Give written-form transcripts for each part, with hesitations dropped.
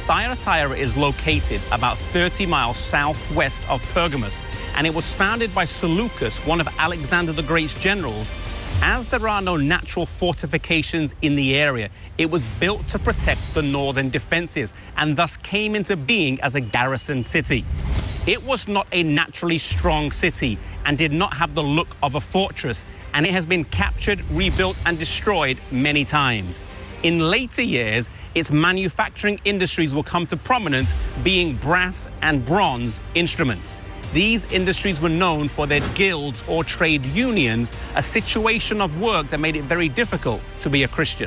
Thyatira is located about 30 miles southwest of Pergamos, and it was founded by Seleucus, one of Alexander the Great's generals. As there are no natural fortifications in the area, it was built to protect the northern defenses and thus came into being as a garrison city. It was not a naturally strong city and did not have the look of a fortress, and it has been captured, rebuilt and destroyed many times. In later years, its manufacturing industries will come to prominence, being brass and bronze instruments. These industries were known for their guilds or trade unions, a situation of work that made it very difficult to be a Christian.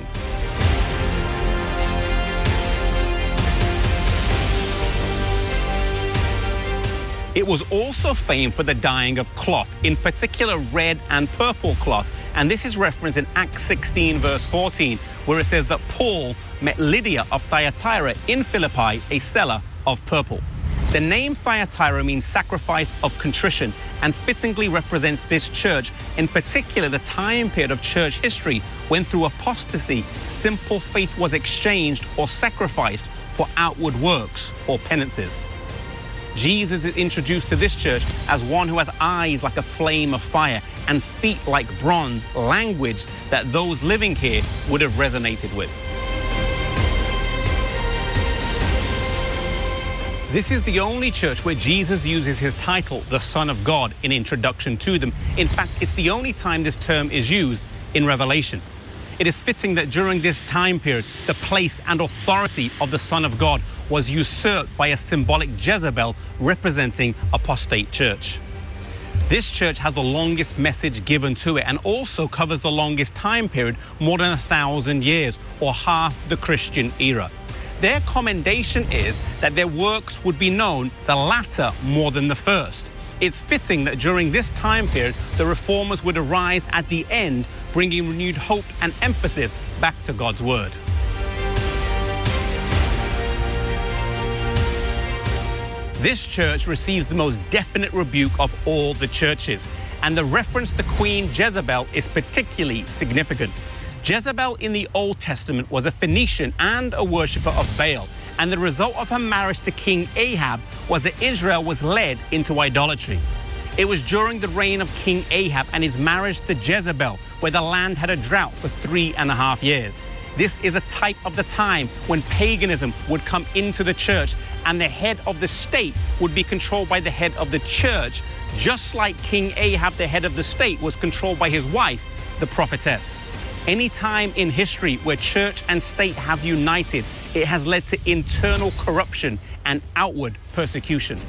It was also famed for the dyeing of cloth, in particular red and purple cloth. And this is referenced in Acts 16, verse 14, where it says that Paul met Lydia of Thyatira in Philippi, a seller of purple. The name Thyatira means sacrifice of contrition and fittingly represents this church, in particular the time period of church history when through apostasy, simple faith was exchanged or sacrificed for outward works or penances. Jesus is introduced to this church as one who has eyes like a flame of fire and feet like bronze, language that those living here would have resonated with. This is the only church where Jesus uses his title, the Son of God, in introduction to them. In fact, it's the only time this term is used in Revelation. It is fitting that during this time period, the place and authority of the Son of God was usurped by a symbolic Jezebel representing apostate church. This church has the longest message given to it and also covers the longest time period, more than 1,000 years, or half the Christian era. Their commendation is that their works would be known, the latter more than the first. It's fitting that during this time period, the reformers would arise at the end, bringing renewed hope and emphasis back to God's word. This church receives the most definite rebuke of all the churches, and the reference to Queen Jezebel is particularly significant. Jezebel in the Old Testament was a Phoenician and a worshipper of Baal, and the result of her marriage to King Ahab was that Israel was led into idolatry. It was during the reign of King Ahab and his marriage to Jezebel where the land had a drought for 3.5 years. This is a type of the time when paganism would come into the church and the head of the state would be controlled by the head of the church, just like King Ahab, the head of the state, was controlled by his wife, the prophetess. Any time in history where church and state have united, it has led to internal corruption and outward persecution.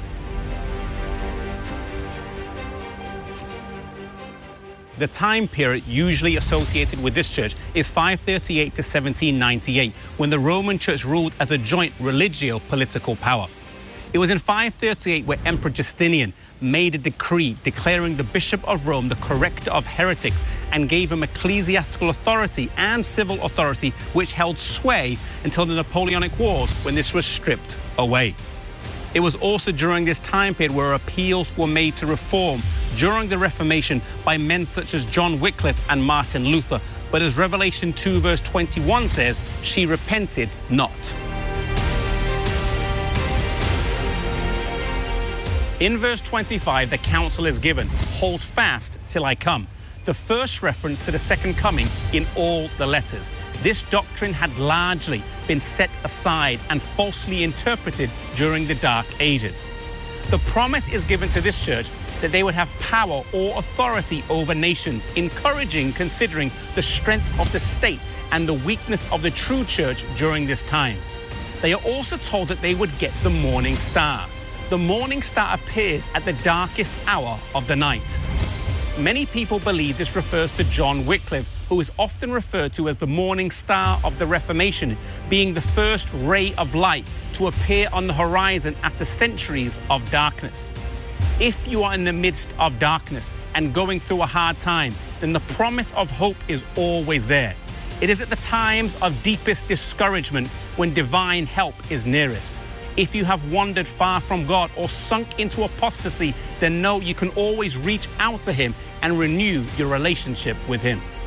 The time period usually associated with this church is 538 to 1798, when the Roman Church ruled as a joint religio-political power. It was in 538 where Emperor Justinian made a decree declaring the Bishop of Rome the corrector of heretics and gave him ecclesiastical authority and civil authority, which held sway until the Napoleonic Wars, when this was stripped away. It was also during this time period where appeals were made to reform during the Reformation by men such as John Wycliffe and Martin Luther. But as Revelation 2 verse 21 says, she repented not. In verse 25, the counsel is given, hold fast till I come. The first reference to the second coming in all the letters. This doctrine had largely been set aside and falsely interpreted during the Dark Ages. The promise is given to this church that they would have power or authority over nations, encouraging considering the strength of the state and the weakness of the true church during this time. They are also told that they would get the morning star. The morning star appears at the darkest hour of the night. Many people believe this refers to John Wycliffe, who is often referred to as the morning star of the Reformation, being the first ray of light to appear on the horizon after centuries of darkness. If you are in the midst of darkness and going through a hard time, then the promise of hope is always there. It is at the times of deepest discouragement when divine help is nearest. If you have wandered far from God or sunk into apostasy, then know you can always reach out to him and renew your relationship with him.